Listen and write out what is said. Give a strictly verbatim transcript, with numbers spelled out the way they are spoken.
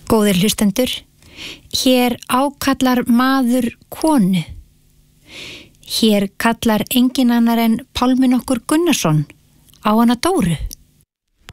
Góðir hlustendur, hér ákallar maður konu. Hér kallar engin annar en Pálminn okkur Gunnarsson á hana Dóru.